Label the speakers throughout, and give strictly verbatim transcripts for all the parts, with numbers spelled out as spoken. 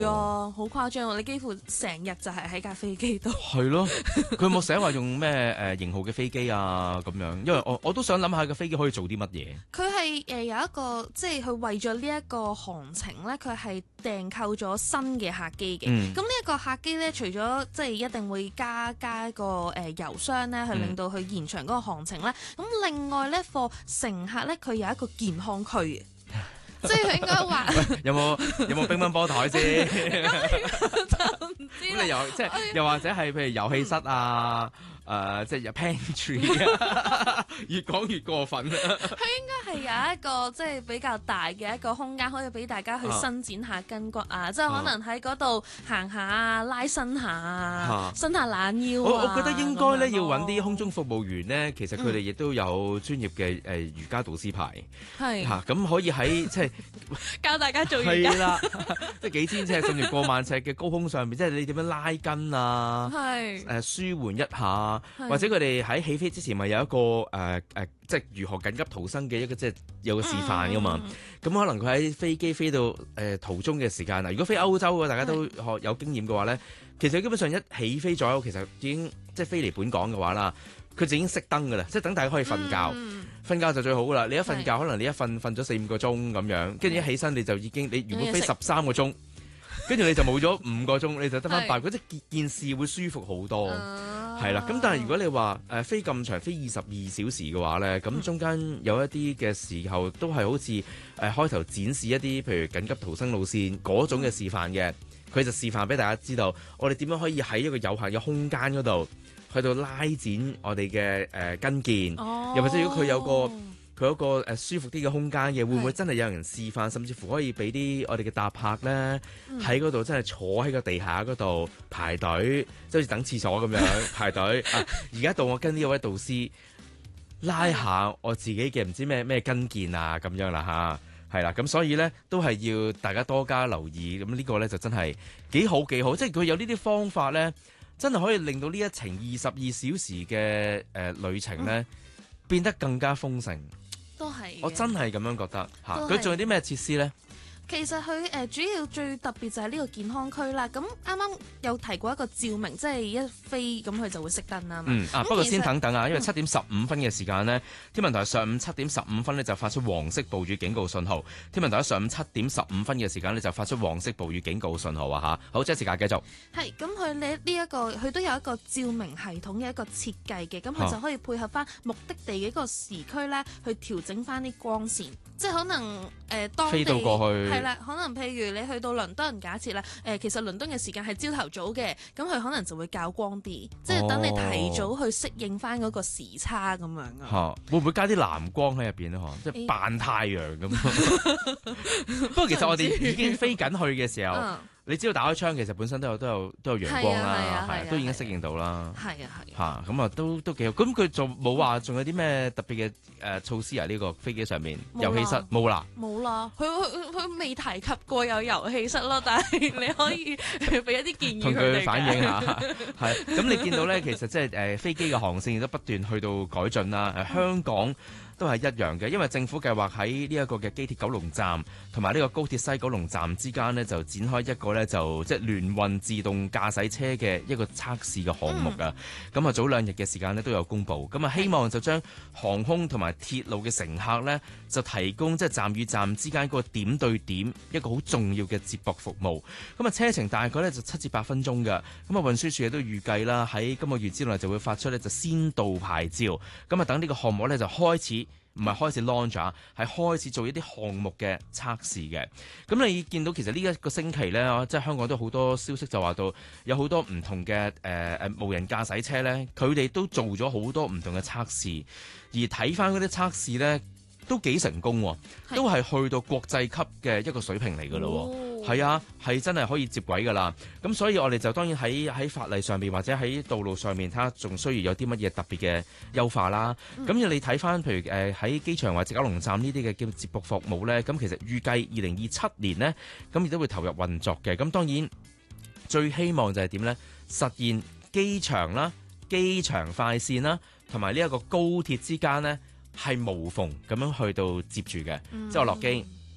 Speaker 1: 啊，好誇張喎！你幾乎成日就係喺架飛機度。
Speaker 2: 係咯，佢有冇寫話用咩誒型號嘅飛機啊咁樣？因為我我都想諗下個飛機可以做啲乜嘢。
Speaker 1: 佢係誒有一個，即係佢為咗呢一個航程咧，佢係訂購咗新嘅客機嘅。咁呢一個客機咧，除咗即係一定會加加一個誒油箱咧，去令到佢延長嗰個航程咧。咁、嗯、另外咧，貨乘客咧，佢有一個健康區嘅。即係佢應該話
Speaker 2: 有冇有冇乒乓波台先？
Speaker 1: 就唔知
Speaker 2: 咁你又即係又或者係譬如遊戲室啊？誒、呃，即係有 pantry 啊，越講越過分啦。
Speaker 1: 佢應該係有一個即係比較大嘅一個空間，可以俾大家去伸展下筋骨啊，啊即係可能喺嗰度行下啊，拉伸下啊，伸下懶腰、啊、
Speaker 2: 我我覺得應該咧要揾啲空中服務員咧，其實佢哋亦都有專業嘅誒、呃、瑜伽導師牌，係嚇咁可以喺即係
Speaker 1: 教大家做瑜伽。係啦，
Speaker 2: 即係幾千尺甚至過萬尺嘅高空上面，即係你點樣拉筋啊？係誒、呃、舒緩一下。或者佢哋喺起飛之前咪有一個誒誒、呃呃，即係如何緊急逃生嘅一個即係有個示範噶嘛？咁、嗯、可能佢喺飛機飛到誒、呃、途中嘅時間啊，如果飛歐洲嘅大家都學有經驗嘅話咧，其實基本上一起飛左右，其實已經即係飛嚟本港嘅話啦，佢就已經熄燈噶啦，即係等大家可以瞓覺，瞓、嗯、覺就最好噶啦。你一瞓覺，可能你一瞓瞓咗四五個鐘咁樣，跟住一起身你就已經你如果飛十三個鐘，跟住你就冇咗五個鐘，你就得翻八個，即係件事會舒服好多。嗯係啦，咁但係如果你話誒、呃、飛咁長，飛二十二小時嘅話咧，咁中間有一啲嘅時候都係好似誒、呃、開頭展示一啲譬如緊急逃生路線嗰種嘅示範嘅，佢就示範俾大家知道，我哋點樣可以喺一個有限嘅空間嗰度去到拉展我哋嘅誒筋腱，哦、又或者如果佢有個佢有個誒舒服啲嘅空間嘅，會唔會真係有人示範，甚至乎可以俾啲我哋嘅搭客咧喺嗰度真係坐喺個地下嗰度排隊，即係好似等廁所咁樣排隊。啊，而家到我跟呢位導師拉下我自己嘅唔知咩咩筋腱啊咁樣啦吓，係啦，咁所以咧都係要大家多加留意。咁呢個咧就真係幾好幾好，即係佢有呢啲方法咧，真係可以令到呢一程二十二小時嘅誒、呃、旅程咧、嗯、變得更加豐盛。
Speaker 1: 都係，
Speaker 2: 我真係咁樣覺得嚇。佢仲有啲咩設施咧？
Speaker 1: 其實佢誒、呃、主要最特別就係呢個健康區啦。咁啱啱有提過一個照明，即係一飛咁佢就會熄燈啦嘛。嗯啊，
Speaker 2: 不過先等等啊，因為七點十五分嘅時間呢，嗯、天文台上午七點十五分呢就發出黃色暴雨警告信號。天文台喺上午七點十五分嘅時間呢就發出黃色暴雨警告信號啊嚇。好，即係時間繼續。係，咁佢呢呢一個佢都有一個照明系統嘅一個設計嘅，咁佢就可以配合翻目的地嘅一個時區咧，去調整翻啲光線，即係可能誒、呃、當地飛到過去。可能譬如你去到倫敦，假設啦，誒、呃、其實倫敦嘅時間係朝頭早嘅，咁佢可能就會較光啲，哦、即係等你提早去適應翻嗰個時差咁樣啊。嚇，會唔會加啲藍光喺入邊咧？嗬，即係扮太陽咁。不過其實我哋已經飛緊去嘅時候。嗯你知道打開窗其實本身都有都有都有陽光啦，係啊，啊，啊，啊，都已經適應到啦。係啊係。嚇咁啊，都都幾好。咁佢仲冇話仲有啲咩特別嘅誒措施啊？呢、呢個飛機上面遊戲室冇啦。冇啦，佢佢佢未提及過有遊戲室咯，但係你可以俾一啲建議同佢反映下。係咁，你見到咧，其實即係誒飛機嘅航線亦都不斷去到改進啦。誒香港都係一樣嘅，因為政府計劃喺呢一個嘅機鐵九龍站同埋呢個高鐵西九龍站之間呢，就展開一個呢，就即係聯運自動駕駛車嘅一個測試嘅項目啊。咁啊、嗯，早兩日嘅時間呢都有公佈，咁啊希望就將航空同埋鐵路嘅乘客呢，就提供即係站與站之間嗰個點對點一個好重要嘅接駁服務。咁啊車程大概呢就七至八分鐘㗎。咁啊運輸署亦都預計啦，喺今個月之內就會發出呢就先導牌照。咁啊等呢個項目呢，就開始。唔係開始 launch 啊，係開始做一啲項目嘅測試嘅。咁你見到其實呢一個星期呢，即係香港都好多消息就話到有好多唔同嘅誒誒無人駕駛車呢，佢哋都做咗好多唔同嘅測試，而睇翻嗰啲測試呢，都幾成功，都係去到國際級嘅一個水平嚟㗎咯。係啊，係真係可以接軌㗎啦。咁所以我哋就當然喺喺法例上面或者喺道路上面睇下，仲需要有啲乜嘢特別嘅優化啦。咁、嗯、你睇翻譬如誒喺機場或者九龍站呢啲嘅叫接駁服務咧，咁其實預計二零二七年呢，咁亦都會投入運作嘅。咁當然最希望就係點咧？實現機場啦、機場快線啦，同埋呢一個高鐵之間呢，係無縫咁樣去到接住嘅，嗯、即係我落機。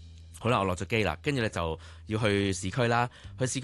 Speaker 2: 好啦，我落咗機啦，跟住咧就要去市區啦，去市區。